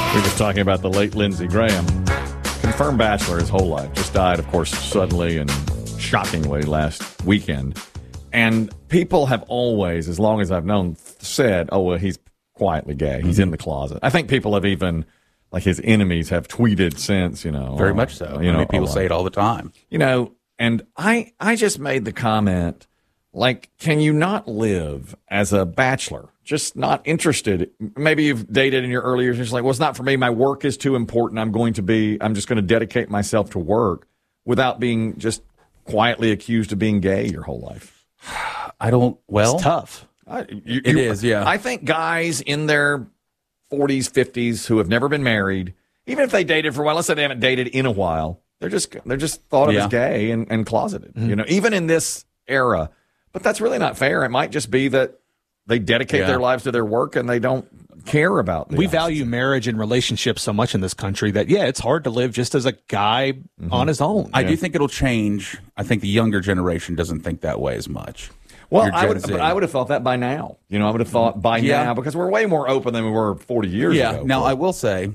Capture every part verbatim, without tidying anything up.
We're just talking about the late Lindsey Graham. Confirmed bachelor his whole life. Just died, of course, suddenly and shockingly last weekend. And people have always, as long as I've known, said, oh, well, he's quietly gay. He's mm-hmm. in the closet. I think people have even, like his enemies have tweeted since, you know. Very uh, much so. You I know, mean, people uh, say it all the time. You know, and I, I just made the comment, like, can you not live as a bachelor? Just not interested. Maybe you've dated in your early years. It's like, well, it's not for me. My work is too important. I'm going to be, I'm just going to dedicate myself to work without being just quietly accused of being gay your whole life. I don't, well. It's tough. I, you, it you, is, yeah. I think guys in their forties, fifties who have never been married, even if they dated for a while, let's say they haven't dated in a while, they're just, they're just thought of yeah. as gay and, and closeted, Mm-hmm. you know, even in this era. But that's really not fair. It might just be that they dedicate Yeah. their lives to their work and they don't care about the We opposite. value marriage and relationships so much in this country that, yeah, it's hard to live just as a guy mm-hmm. on his own. I Yeah. do think it'll change. I think the younger generation doesn't think that way as much. Well, Your I Gen would, Z. but I would have thought that by now. You know, I would have thought by Yeah. now because we're way more open than we were forty years Yeah. ago. Now, I will say,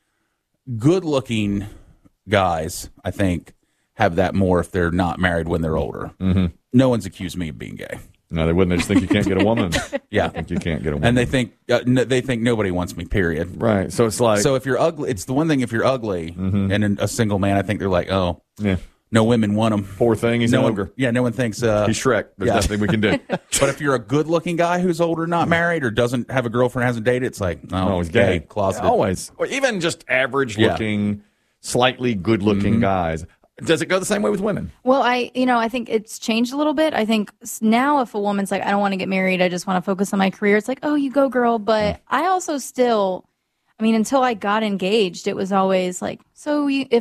good-looking guys, I think, have that more if they're not married when they're older. Mm-hmm. No one's accused me of being gay. No, they wouldn't. They just think you can't get a woman. Yeah. I think you can't get a woman. And they think uh, n- they think nobody wants me, period. Right. So it's like, So if you're ugly, it's the one thing if you're ugly Mm-hmm. and a single man, I think they're like, oh, yeah, no women want him. poor thing. He's no an one, ogre. Yeah, no one thinks uh, He's Shrek. There's yeah. nothing we can do. But if you're a good-looking guy who's older, not married, or doesn't have a girlfriend, hasn't dated, it's like, oh, Oh, he's gay. closeted. Always. Or even just average-looking, slightly good-looking Mm-hmm. guys. Does it go the same way with women? Well, I, you know, I think it's changed a little bit. I think s- now if a woman's like, I don't want to get married, I just want to focus on my career, it's like, oh, you go, girl. But I also still, I mean, until I got engaged, it was always like, so you, if